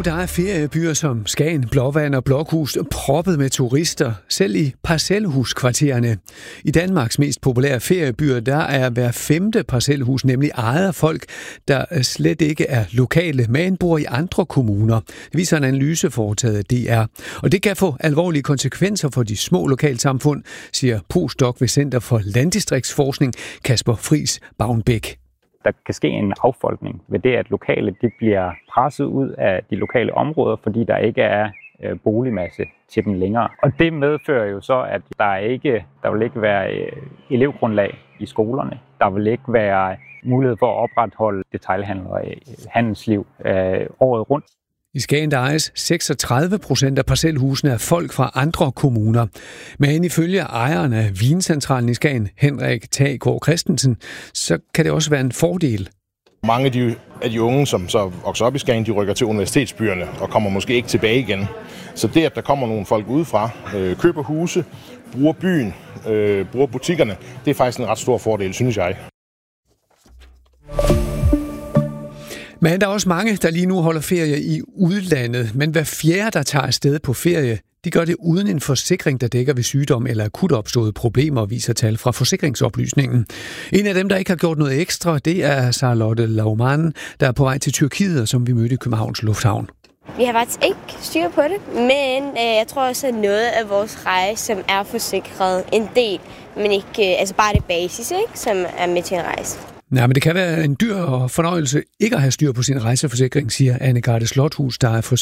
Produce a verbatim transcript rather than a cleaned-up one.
der er feriebyer som Skagen, Blåvand og Blokhus proppet med turister, selv i parcelhuskvartererne. I Danmarks mest populære feriebyer, der er hver femte parcelhus nemlig ejet af folk, der slet ikke er lokale, men bor i andre kommuner. Det viser en analyse foretaget af D R. Og det kan få alvorlige konsekvenser for de små lokalsamfund, siger postdoc ved Center for Landdistriktsforskning Kasper Friis Bavnbæk. Der kan ske en affolkning ved det, at lokale de bliver presset ud af de lokale områder, fordi der ikke er øh, boligmasse til dem længere. Og det medfører jo så, at der ikke der vil ikke være øh, elevgrundlag i skolerne. Der vil ikke være mulighed for at opretholde detailhandel og øh, handelsliv øh, året rundt. I Skagen der ejes seksogtredive procent af parcelhusene af folk fra andre kommuner. Men ifølge ejeren af Vincentralen i Skagen, Henrik Taggaard Christensen, så kan det også være en fordel. Mange af de, af de unge, som så vokser op i Skagen, de rykker til universitetsbyerne og kommer måske ikke tilbage igen. Så det, at der kommer nogle folk udefra, øh, køber huse, bruger byen, øh, bruger butikkerne, det er faktisk en ret stor fordel, synes jeg. Men der er også mange, der lige nu holder ferie i udlandet. Men hver fjerde, der tager afsted på ferie, de gør det uden en forsikring, der dækker ved sygdom eller akut opståede problemer, viser tal fra forsikringsoplysningen. En af dem, der ikke har gjort noget ekstra, det er Charlotte Laumann, der er på vej til Tyrkiet, som vi mødte i Københavns Lufthavn. Vi har faktisk ikke styr på det, men øh, jeg tror også, at noget af vores rejse, som er forsikret en del, men ikke, øh, altså bare det basis, ikke, som er med til en rejse. Nej, men det kan være en dyr fornøjelse ikke at have styr på sin rejseforsikring, siger Anne Garde Slothus, der er